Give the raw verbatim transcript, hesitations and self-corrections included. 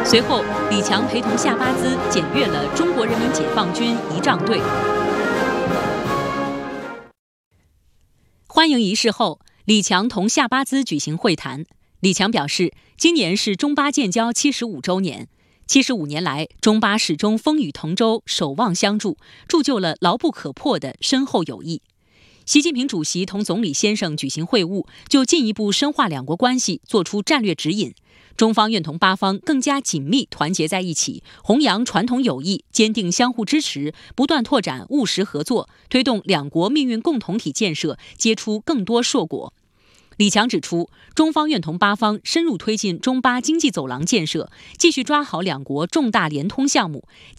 随后，李强陪同夏巴兹检阅了中国人民解放军仪仗队。欢迎仪式后，李强同夏巴兹举行会谈。李强表示，今年是中巴建交七十五周年。七十五年来，中巴始终风雨同舟，守望相助，铸就了牢不可破的深厚友谊。习近平主席同总理先生举行会晤，就进一步深化两国关系作出战略指引。中方愿同巴方更加紧密团结在一起，弘扬传统友谊，坚定相互支持，不断拓展务实合作，推动两国命运共同体建设结出更多硕果。李强指出，中方愿同巴方深入推进中巴经济走廊建设，继续抓好两国重大联通项目，